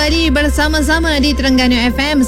Tadi bersama-sama di Terengganu FM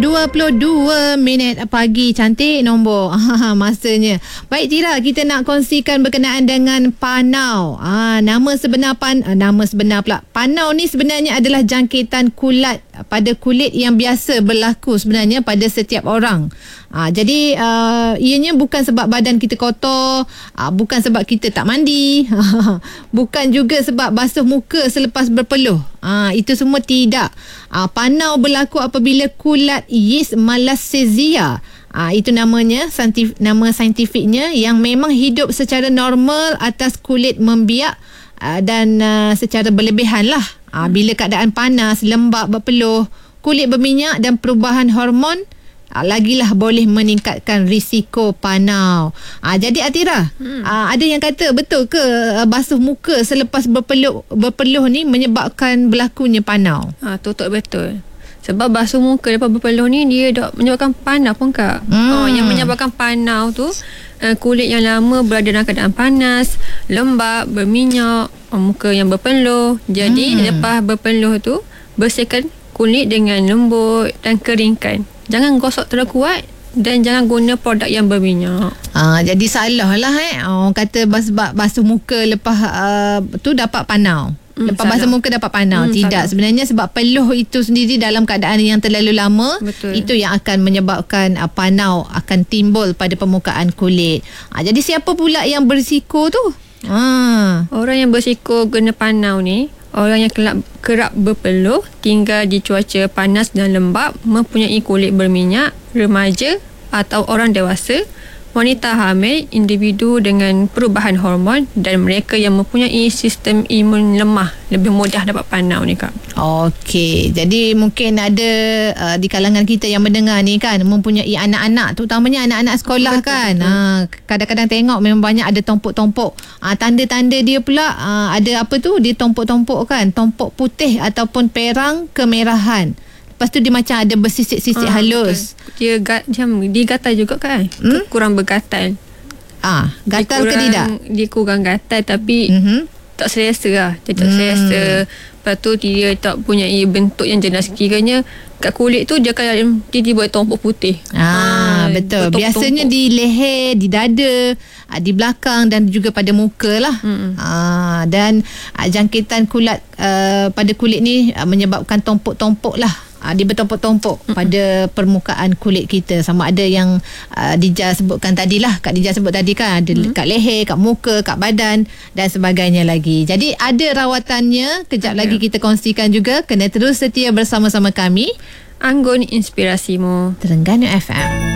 11.22 pagi. Cantik nombor masanya. Baik Tira, kita nak kongsikan berkenaan dengan panau. Nama sebenar pula. Panau ni sebenarnya adalah jangkitan kulat pada kulit yang biasa berlaku sebenarnya pada setiap orang. Jadi ianya bukan sebab badan kita kotor, bukan sebab kita tak mandi, bukan juga sebab basuh muka selepas berpeluh. Itu semua tidak. Panau berlaku apabila kulat yeast Malassezia, itu namanya, nama saintifiknya, yang memang hidup secara normal atas kulit membiak dan secara berlebihan lah. Bila keadaan panas, lembab, berpeluh, kulit berminyak dan perubahan hormon, lagilah boleh meningkatkan risiko panau. Jadi Atira, ada yang kata betul ke basuh muka selepas berpeluh ni menyebabkan berlakunya panau? Betul. Sebab basuh muka lepas berpeluh ni dia menyebabkan panau pun Kak. Yang menyebabkan panau tu kulit yang lama berada dalam keadaan panas, lembab, berminyak, muka yang berpeluh. Jadi lepas berpeluh tu, bersihkan kulit dengan lembut dan keringkan. Jangan gosok terlalu kuat dan jangan guna produk yang berminyak. Jadi salah lah orang kata basuh muka lepas tu dapat panau. Lepas basuh muka dapat panau. Tidak, salah. Sebenarnya sebab peluh itu sendiri dalam keadaan yang terlalu lama, betul, itu yang akan menyebabkan panau akan timbul pada permukaan kulit. Jadi siapa pula yang berisiko tu? Orang yang berisiko kena panau ni orang yang kerap berpeluh, tinggal di cuaca panas dan lembab, mempunyai kulit berminyak, remaja atau orang dewasa, wanita hamil, individu dengan perubahan hormon dan mereka yang mempunyai sistem imun lemah lebih mudah dapat panau ni Kak. Okey, jadi mungkin ada di kalangan kita yang mendengar ni kan mempunyai anak-anak, terutamanya anak-anak sekolah. Betul, kan. Kadang-kadang tengok memang banyak ada tompok-tompok. Tanda-tanda dia pula ada apa tu? Dia tompok-tompok kan, tompok putih ataupun perang kemerahan. Lepas tu dia macam ada bersisik-sisik halus. Dia gatal juga kan? Kurang bergatal. Gatal ke tidak? Dia kurang gatal tapi tak selesa lah. Dia tak selesa. Lepas tu dia tak punya bentuk yang jelas. Kiranya kat kulit tu dia akan tiba-tiba tompok putih. Betul. Biasanya di leher, di dada, di belakang dan juga pada muka lah. Dan jangkitan kulat pada kulit ni menyebabkan tompok-tompok lah. Dia bertompok-tompok pada permukaan kulit kita. Sama ada yang Dija sebutkan tadilah, Kak Dija sebut tadi kan, ada kat leher, kat muka, kat badan dan sebagainya lagi. Jadi ada rawatannya. Kejap lagi kita kongsikan juga. Kena terus setia bersama-sama kami, Anggun Inspirasimu, Terengganu FM.